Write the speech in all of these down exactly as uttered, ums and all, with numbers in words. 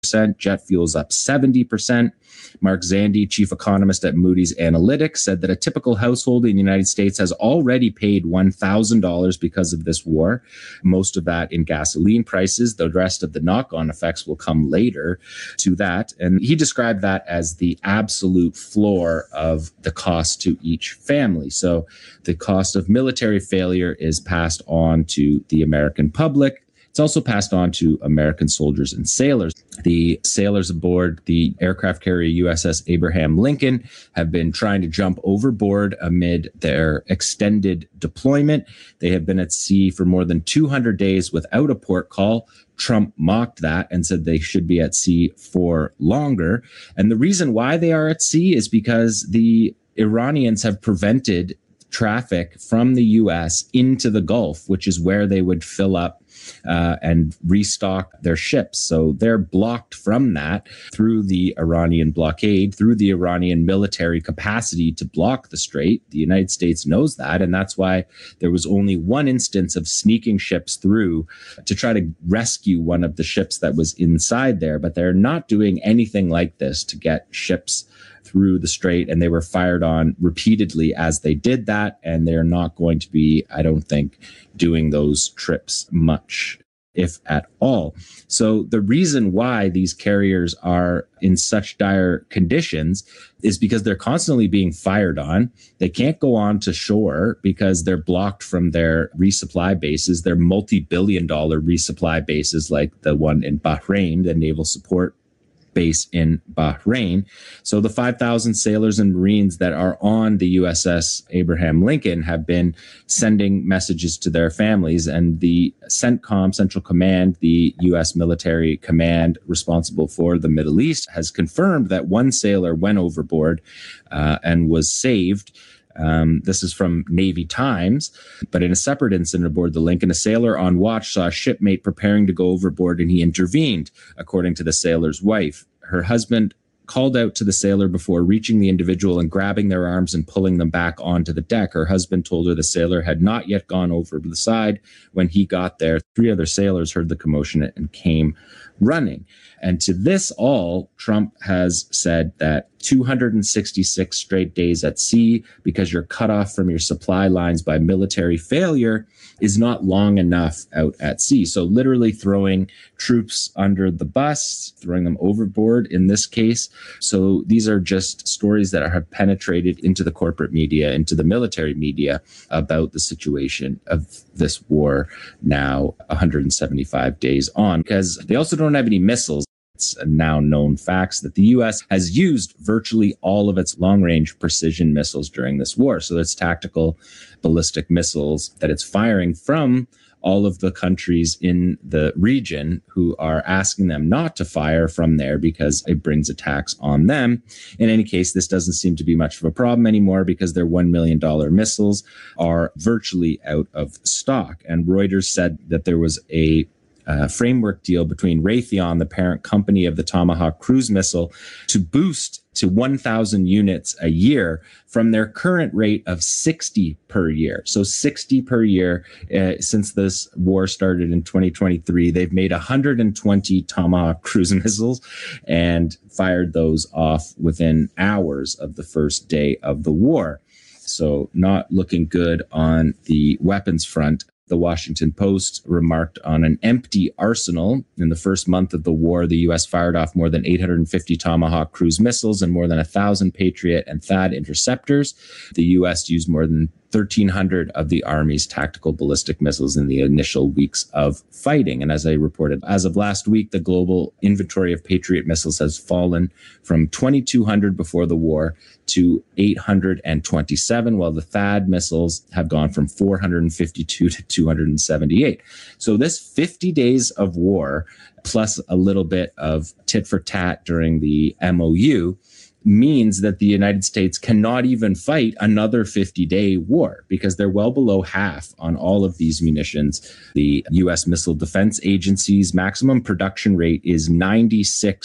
Jet fuel's up seventy percent. Mark Zandi, chief economist at Moody's Analytics, said that a typical household in the United States has already paid one thousand dollars because of this war, most of that in gasoline prices. The rest of the knock-on effects will come later to that. And he described that as the absolute floor of the cost to each family. So the cost of military failure is passed on to the American public. It's also passed on to American soldiers and sailors. The sailors aboard the aircraft carrier U S S Abraham Lincoln have been trying to jump overboard amid their extended deployment. They have been at sea for more than two hundred days without a port call. Trump mocked that and said they should be at sea for longer. And the reason why they are at sea is because the Iranians have prevented traffic from the U S into the Gulf, which is where they would fill up Uh, and restock their ships. So they're blocked from that through the Iranian blockade, through the Iranian military capacity to block the strait. The United States knows that, and that's why there was only one instance of sneaking ships through to try to rescue one of the ships that was inside there. But they're not doing anything like this to get ships through the strait, and they were fired on repeatedly as they did that, and they're not going to be, I don't think, doing those trips much, if at all. So the reason why these carriers are in such dire conditions is because they're constantly being fired on. They can't go on to shore because they're blocked from their resupply bases. They're multi-billion dollar resupply bases like the one in Bahrain, the naval support base in Bahrain. So the five thousand sailors and Marines that are on the U S S Abraham Lincoln have been sending messages to their families, and the CENTCOM, Central Command, the U S military command responsible for the Middle East, has confirmed that one sailor went overboard uh, and was saved. Um, this is from Navy Times. But in a separate incident aboard the Lincoln, a sailor on watch saw a shipmate preparing to go overboard, and he intervened, according to the sailor's wife. Her husband called out to the sailor before reaching the individual and grabbing their arms and pulling them back onto the deck. Her husband told her the sailor had not yet gone over the side. When he got there, three other sailors heard the commotion and came running. And to this all, Trump has said that two hundred sixty-six straight days at sea, because you're cut off from your supply lines by military failure, is not long enough out at sea. So literally throwing troops under the bus, throwing them overboard in this case. So these are just stories that have penetrated into the corporate media, into the military media about the situation of this war now one hundred seventy-five days on, because they also don't have any missiles. It's now known facts that the U S has used virtually all of its long-range precision missiles during this war. So it's tactical ballistic missiles that it's firing from all of the countries in the region who are asking them not to fire from there because it brings attacks on them. In any case, this doesn't seem to be much of a problem anymore because their one million dollar missiles are virtually out of stock. And Reuters said that there was a Uh, framework deal between Raytheon, the parent company of the Tomahawk cruise missile, to boost to one thousand units a year from their current rate of sixty per year. So sixty per year uh, since this war started in twenty twenty-three. They've made one hundred twenty Tomahawk cruise missiles and fired those off within hours of the first day of the war. So not looking good on the weapons front. The Washington Post remarked on an empty arsenal. In the first month of the war, the U S fired off more than eight hundred fifty Tomahawk cruise missiles and more than one thousand Patriot and THAAD interceptors. The U S used more than thirteen hundred of the Army's tactical ballistic missiles in the initial weeks of fighting. And as I reported, as of last week, the global inventory of Patriot missiles has fallen from twenty-two hundred before the war to eight hundred twenty-seven, while the THAAD missiles have gone from four hundred fifty-two to two hundred seventy-eight. So this fifty days of war, plus a little bit of tit for tat during the M O U, means that the United States cannot even fight another fifty-day war because they're well below half on all of these munitions. The U S Missile Defense Agency's maximum production rate is ninety-six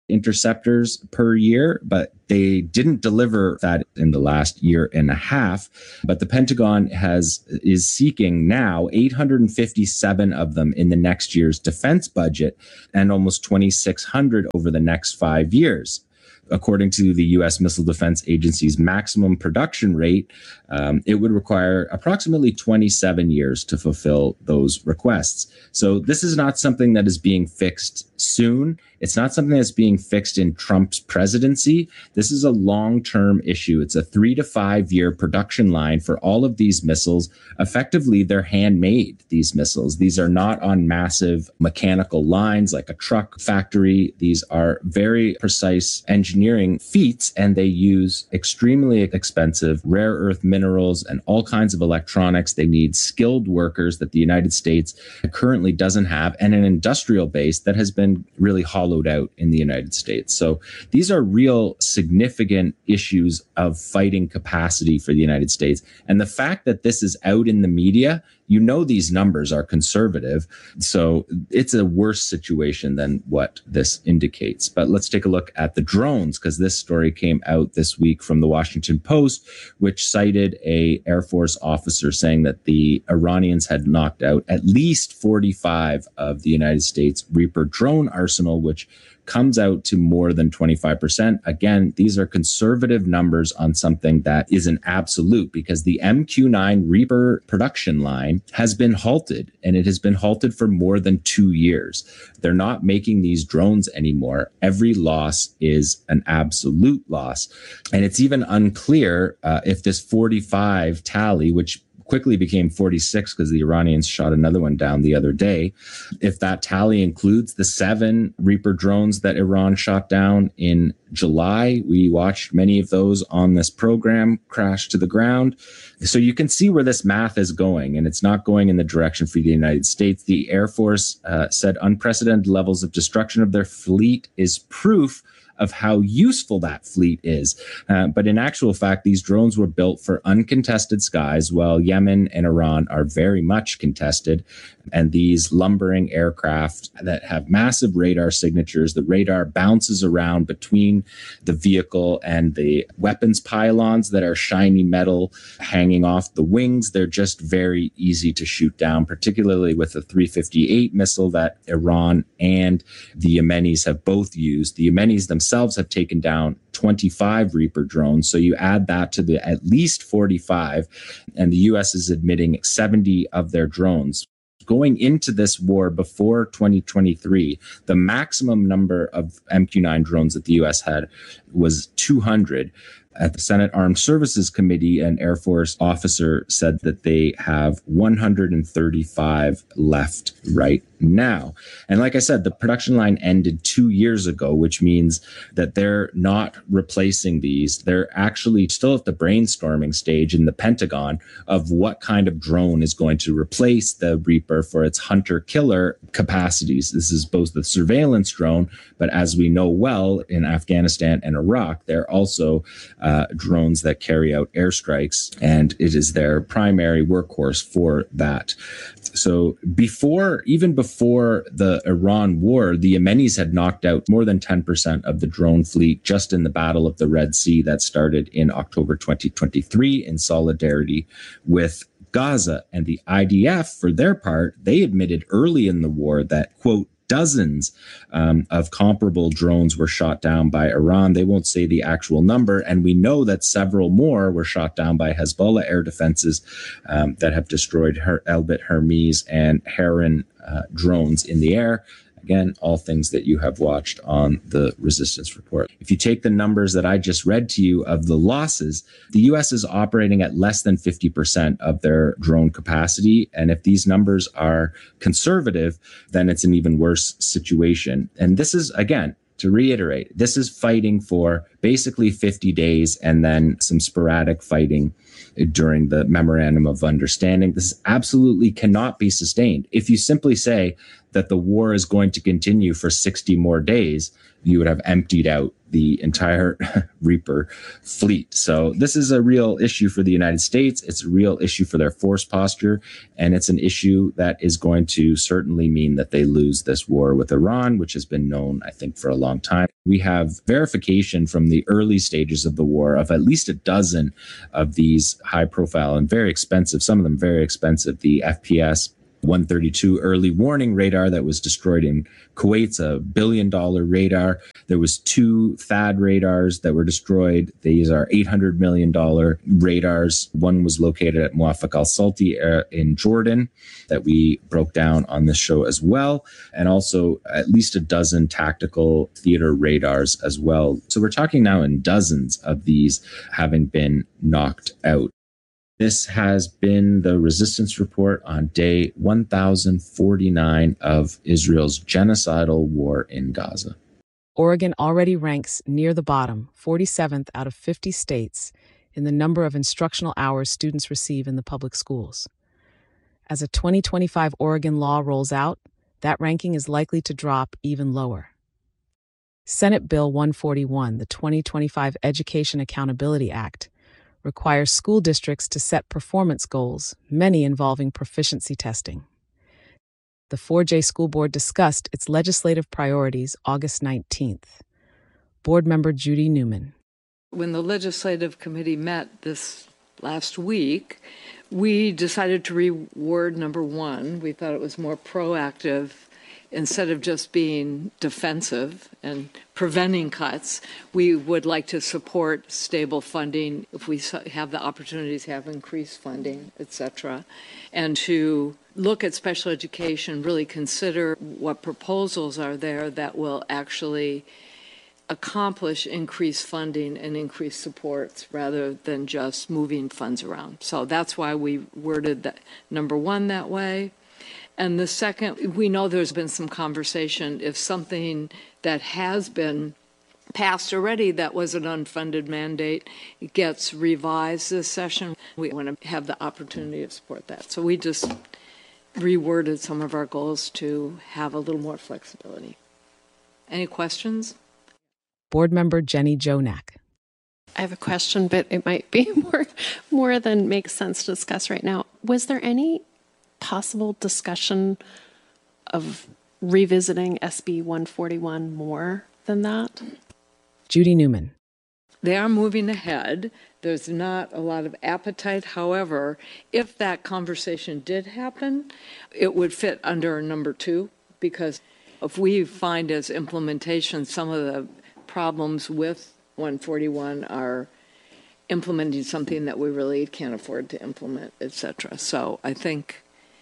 interceptors per year, but they didn't deliver that in the last year and a half. But the Pentagon has is seeking now eight hundred fifty-seven of them in the next year's defense budget and almost twenty-six hundred over the next five years. According to the U S Missile Defense Agency's maximum production rate, um, it would require approximately twenty-seven years to fulfill those requests. So this is not something that is being fixed soon. It's not something that's being fixed in Trump's presidency. This is a long-term issue. It's a three to five year production line for all of these missiles. Effectively, they're handmade, these missiles. These are not on massive mechanical lines like a truck factory. These are very precise engineering feats, and they use extremely expensive rare earth minerals and all kinds of electronics. They need skilled workers that the United States currently doesn't have, and an industrial base that has been really hollowed out in the United States. So these are real significant issues of fighting capacity for the United States. And the fact that this is out in the media, you know, these numbers are conservative. So it's a worse situation than what this indicates. But let's take a look at the drones, because this story came out this week from the Washington Post, which cited a Air Force officer saying that the Iranians had knocked out at least forty-five of the United States Reaper drone arsenal, which comes out to more than twenty-five percent. Again, these are conservative numbers on something that is an absolute, because the M Q nine Reaper production line has been halted, and it has been halted for more than two years. They're not making these drones anymore. Every loss is an absolute loss. And it's even unclear uh, if this forty-five tally, which quickly became forty-six because the Iranians shot another one down the other day, if that tally includes the seven Reaper drones that Iran shot down in July. We watched many of those on this program crash to the ground. So you can see where this math is going, and it's not going in the direction for the United States. The Air Force uh, said unprecedented levels of destruction of their fleet is proof of how useful that fleet is. Uh, but in actual fact, these drones were built for uncontested skies, while Yemen and Iran are very much contested. And these lumbering aircraft that have massive radar signatures, the radar bounces around between the vehicle and the weapons pylons that are shiny metal hanging off the wings. They're just very easy to shoot down, particularly with the three fifty-eight missile that Iran and the Yemenis have both used. The Yemenis themselves have taken down twenty-five Reaper drones. So you add that to the at least forty-five, and the U S is admitting seventy of their drones. Going into this war before twenty twenty-three, the maximum number of M Q nine drones that the U S had was two hundred. At the Senate Armed Services Committee, an Air Force officer said that they have one hundred thirty-five left right now. And like I said, the production line ended two years ago, which means that they're not replacing these. They're actually still at the brainstorming stage in the Pentagon of what kind of drone is going to replace the Reaper for its hunter-killer capacities. This is both the surveillance drone, but as we know well, in Afghanistan and Iraq, they're also Uh, drones that carry out airstrikes, and it is their primary workhorse for that. So before, even before the Iran war, the Yemenis had knocked out more than ten percent of the drone fleet just in the Battle of the Red Sea that started in October twenty twenty-three in solidarity with Gaza. And the I D F, for their part, they admitted early in the war that, quote, dozens um, of comparable drones were shot down by Iran. They won't say the actual number. And we know that several more were shot down by Hezbollah air defenses um, that have destroyed Her- Elbit Hermes and Heron uh, drones in the air. Again, all things that you have watched on the Resistance Report. If you take the numbers that I just read to you of the losses, the U S is operating at less than fifty percent of their drone capacity. And if these numbers are conservative, then it's an even worse situation. And this is, again, to reiterate, this is fighting for basically fifty days and then some sporadic fighting during the Memorandum of Understanding. This absolutely cannot be sustained. If you simply say that the war is going to continue for sixty more days, you would have emptied out the entire Reaper fleet. So this is a real issue for the United States. It's a real issue for their force posture. And it's an issue that is going to certainly mean that they lose this war with Iran, which has been known, I think, for a long time. We have verification from the early stages of the war of at least a dozen of these high profile and very expensive, some of them very expensive, the F P S one thirty-two early warning radar that was destroyed in Kuwait's a billion dollar radar. There was two THAAD radars that were destroyed. These are eight hundred million dollars radars. One was located at Muwafaq al-Salti in Jordan that we broke down on this show as well. And also at least a dozen tactical theater radars as well. So we're talking now in dozens of these having been knocked out. This has been the Resistance Report on day one thousand forty-nine of Israel's genocidal war in Gaza. Oregon already ranks near the bottom, forty-seventh out of fifty states, in the number of instructional hours students receive in the public schools. As a twenty twenty-five Oregon law rolls out, that ranking is likely to drop even lower. Senate Bill one forty-one, the twenty twenty-five Education Accountability Act, requires school districts to set performance goals, many involving proficiency testing. The four J School Board discussed its legislative priorities August nineteenth. Board member Judy Newman. When the Legislative Committee met this last week, we decided to reword number one. We thought it was more proactive. Instead of just being defensive and preventing cuts, we would like to support stable funding if we have the opportunities to have increased funding, et cetera, and to look at special education, really consider what proposals are there that will actually accomplish increased funding and increased supports rather than just moving funds around. So that's why we worded that number one that way. And the second, we know there's been some conversation if something that has been passed already that was an unfunded mandate gets revised this session, we want to have the opportunity to support that. So we just reworded some of our goals to have a little more flexibility. Any questions? Board member Jenny Jonak. I have a question, but it might be more, more than makes sense to discuss right now. Was there any possible discussion of revisiting S B one forty-one more than that? Judy Newman. They are moving ahead. There's not a lot of appetite. However, if that conversation did happen, it would fit under number two, because if we find as implementation some of the problems with one forty-one are implementing something that we really can't afford to implement, et cetera. So I think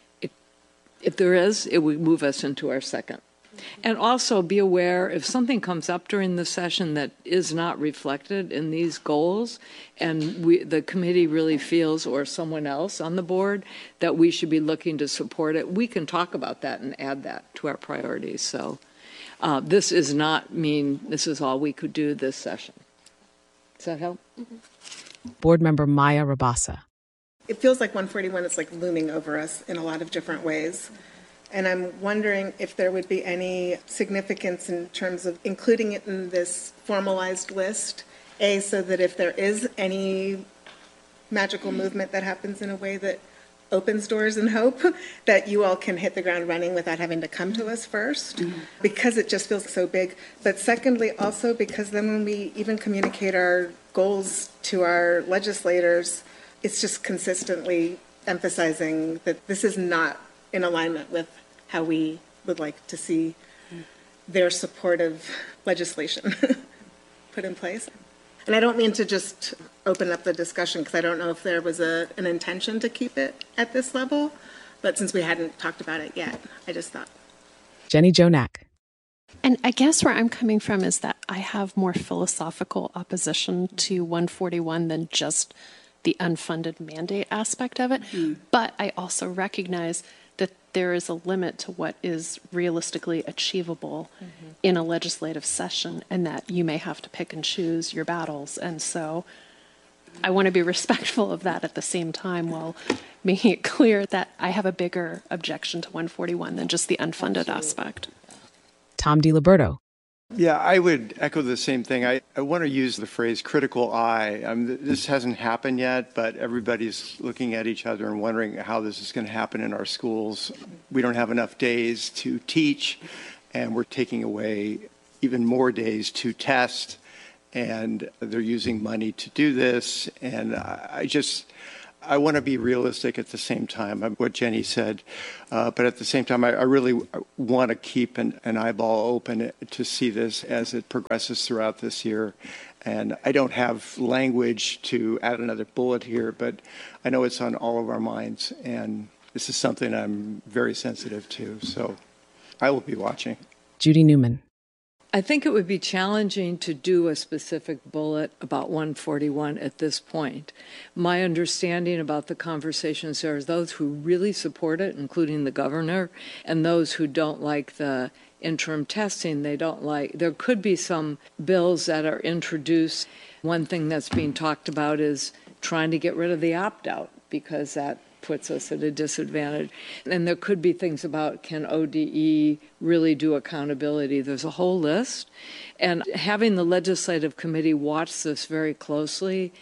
if there is, it would move us into our second. And also be aware if something comes up during the session that is not reflected in these goals, and we, the committee really feels, or someone else on the board, that we should be looking to support it, we can talk about that and add that to our priorities. So uh, this is not mean this is all we could do this session. Does that help? Mm-hmm. Board member Maya Rabasa. It feels like one forty-one is like looming over us in a lot of different ways. And I'm wondering if there would be any significance in terms of including it in this formalized list, A, so that if there is any magical movement that happens in a way that opens doors and hope, that you all can hit the ground running without having to come to us first, mm-hmm. because it just feels so big. But secondly, also because then when we even communicate our goals to our legislators, it's just consistently emphasizing that this is not in alignment with how we would like to see their supportive legislation put in place. And I don't mean to just open up the discussion because I don't know if there was a, an intention to keep it at this level, but since we hadn't talked about it yet, I just thought. Jenny Jonak. And I guess where I'm coming from is that I have more philosophical opposition to one forty-one than just the unfunded mandate aspect of it. Mm-hmm. But I also recognize that there is a limit to what is realistically achievable mm-hmm. in a legislative session, and that you may have to pick and choose your battles. And so I want to be respectful of that at the same time while making it clear that I have a bigger objection to one forty-one than just the unfunded Absolutely. Aspect. Tom DiLiberto. Yeah, I would echo the same thing. I, I want to use the phrase critical eye. I mean, this hasn't happened yet, but everybody's looking at each other and wondering how this is going to happen in our schools. We don't have enough days to teach, and we're taking away even more days to test, and they're using money to do this. And I, I just... I want to be realistic at the same time, what Jenny said, uh, but at the same time, I, I really want to keep an, an eyeball open to see this as it progresses throughout this year. And I don't have language to add another bullet here, but I know it's on all of our minds, and this is something I'm very sensitive to, so I will be watching. Judy Newman. I think it would be challenging to do a specific bullet about one forty-one at this point. My understanding about the conversations there is those who really support it, including the governor, and those who don't like the interim testing. They don't like, there could be some bills that are introduced. One thing that's being talked about is trying to get rid of the opt-out, because that puts us at a disadvantage. And there could be things about, can O D E really do accountability? There's a whole list. And having the legislative committee watch this very closely,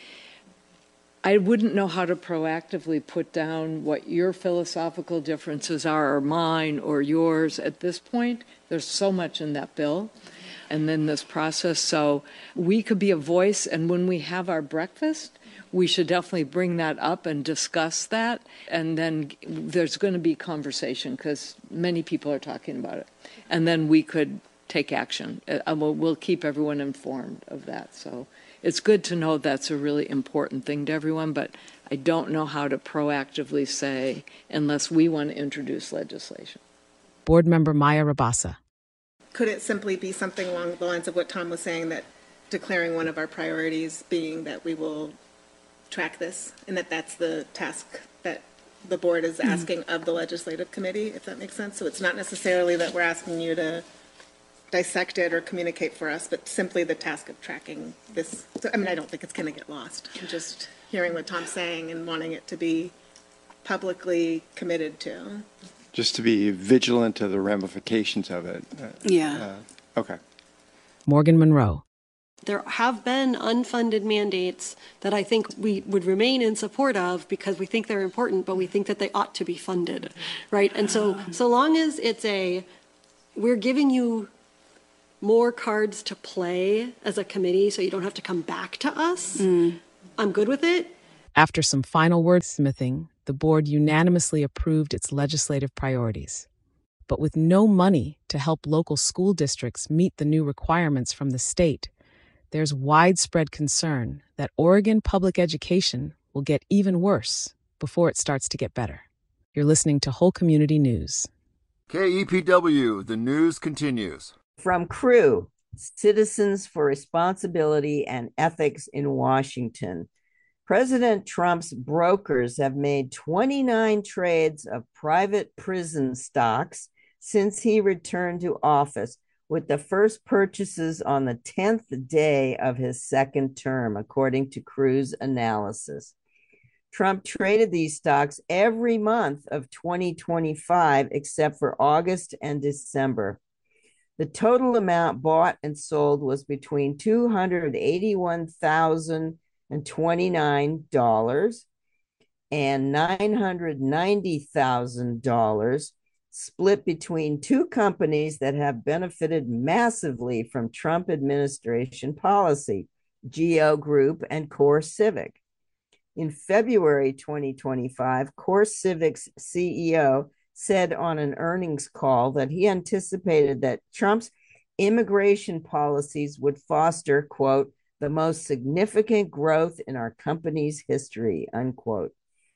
I wouldn't know how to proactively put down what your philosophical differences are, or mine, or yours at this point. There's so much in that bill and then this process. So we could be a voice, and when we have our breakfast, we should definitely bring that up and discuss that. And then there's going to be conversation, because many people are talking about it. And then we could take action. Uh, we'll, we'll keep everyone informed of that. So it's good to know that's a really important thing to everyone, but I don't know how to proactively say unless we want to introduce legislation. Board Member Maya Rabassa. Could it simply be something along the lines of what Tom was saying, that declaring one of our priorities being that we will track this, and that that's the task that the board is asking of the legislative committee, if that makes sense? So it's not necessarily that we're asking you to dissect it or communicate for us, but simply the task of tracking this. So, I mean, I don't think it's going to get lost. I'm just hearing what Tom's saying and wanting it to be publicly committed to. Just to be vigilant of the ramifications of it. Yeah. Uh, okay. Morgan Monroe. There have been unfunded mandates that I think we would remain in support of because we think they're important, but we think that they ought to be funded, right? And so, so long as it's a, we're giving you more cards to play as a committee so you don't have to come back to us, mm. I'm good with it. After some final wordsmithing, the board unanimously approved its legislative priorities. But with no money to help local school districts meet the new requirements from the state, there's widespread concern that Oregon public education will get even worse before it starts to get better. You're listening to Whole Community News. K E P W, the news continues. From Crew, Citizens for Responsibility and Ethics in Washington. President Trump's brokers have made twenty-nine trades of private prison stocks since he returned to office, with the first purchases on the tenth day of his second term, according to Crew's analysis. Trump traded these stocks every month of twenty twenty-five, except for August and December. The total amount bought and sold was between two hundred eighty-one thousand twenty-nine dollars and nine hundred ninety thousand dollars, split between two companies that have benefited massively from Trump administration policy, GEO Group and CoreCivic. In February twenty twenty-five, CoreCivic's C E O said on an earnings call that he anticipated that Trump's immigration policies would foster, quote, the most significant growth in our company's history, unquote.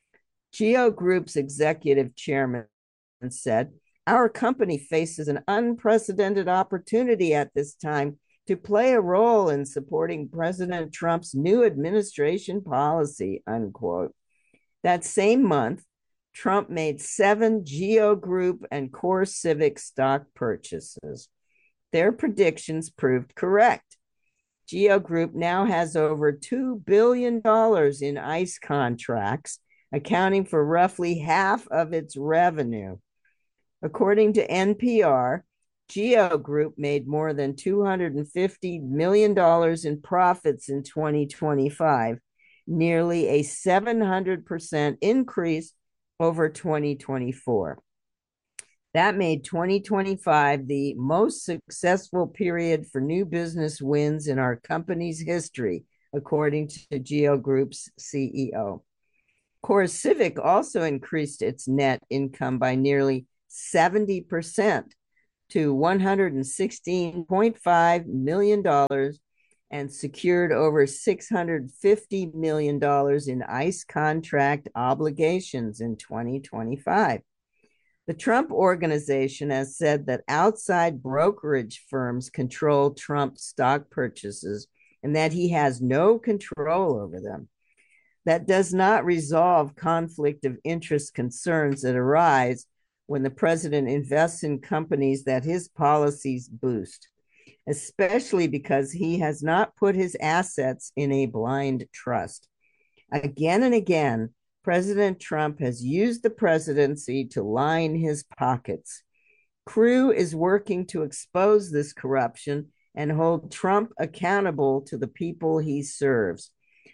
GEO Group's executive chairman said, our company faces an unprecedented opportunity at this time to play a role in supporting President Trump's new administration policy, unquote. That same month, Trump made seven GEO Group and CoreCivic stock purchases. Their predictions proved correct. GEO Group now has over two billion dollars in ICE contracts, accounting for roughly half of its revenue. According to N P R, GEO Group made more than two hundred fifty million dollars in profits in twenty twenty-five, nearly a seven hundred percent increase over twenty twenty-four. That made twenty twenty-five the most successful period for new business wins in our company's history, according to GEO Group's C E O. CoreCivic also increased its net income by nearly seventy percent to one hundred sixteen point five million dollars and secured over six hundred fifty million dollars in ICE contract obligations in twenty twenty-five. The Trump Organization has said that outside brokerage firms control Trump stock purchases and that he has no control over them. That does not resolve conflict of interest concerns that arise when the president invests in companies that his policies boost, especially because he has not put his assets in a blind trust. Again and again, President Trump has used the presidency to line his pockets. Crew is working to expose this corruption and hold Trump accountable to the people he serves.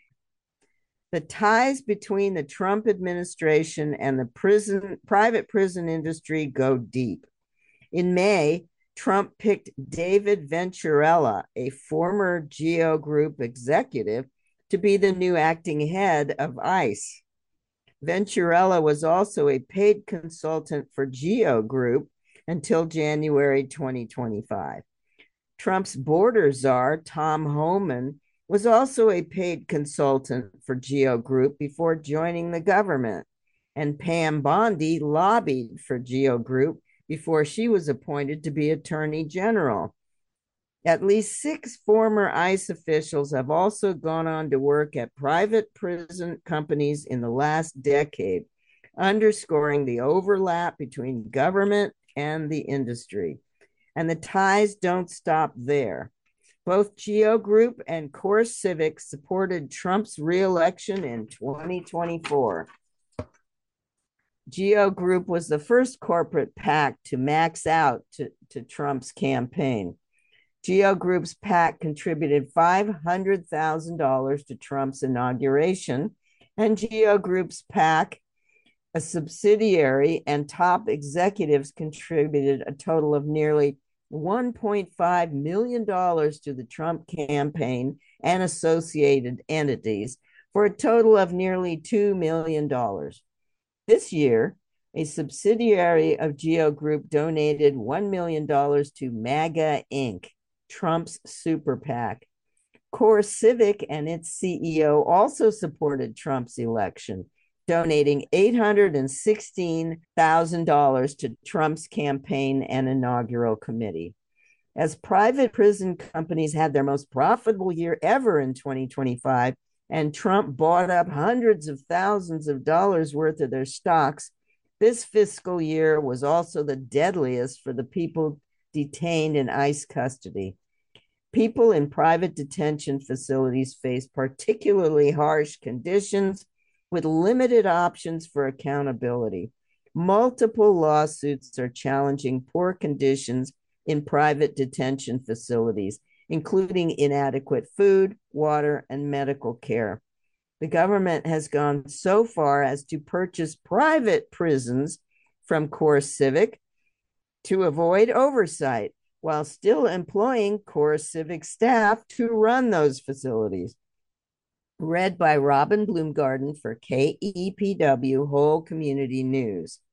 The ties between the Trump administration and the prison, private prison industry go deep. In May, Trump picked David Venturella, a former GEO Group executive, to be the new acting head of ICE. Venturella was also a paid consultant for GEO Group until January twenty twenty-five. Trump's border czar, Tom Homan, was also a paid consultant for GEO Group before joining the government, and Pam Bondi lobbied for GEO Group before she was appointed to be Attorney General. At least six former ICE officials have also gone on to work at private prison companies in the last decade, underscoring the overlap between government and the industry. And the ties don't stop there. Both GEO Group and CoreCivic supported Trump's reelection in twenty twenty-four. GEO Group was the first corporate PAC to max out to, to Trump's campaign. GEO Group's PAC contributed five hundred thousand dollars to Trump's inauguration, and GEO Group's PAC, a subsidiary, and top executives contributed a total of nearly one point five million dollars to the Trump campaign and associated entities, for a total of nearly two million dollars. This year, a subsidiary of GEO Group donated one million dollars to MAGA Incorporated, Trump's super PAC. CoreCivic and its C E O also supported Trump's election, donating eight hundred sixteen thousand dollars to Trump's campaign and inaugural committee. As private prison companies had their most profitable year ever in twenty twenty-five, and Trump bought up hundreds of thousands of dollars worth of their stocks, this fiscal year was also the deadliest for the people detained in ICE custody. People in private detention facilities face particularly harsh conditions with limited options for accountability. Multiple lawsuits are challenging poor conditions in private detention facilities, including inadequate food, water, and medical care. The government has gone so far as to purchase private prisons from CoreCivic to avoid oversight, while still employing CoreCivic staff to run those facilities. Read by Robin Bloomgarden for K E P W Whole Community News.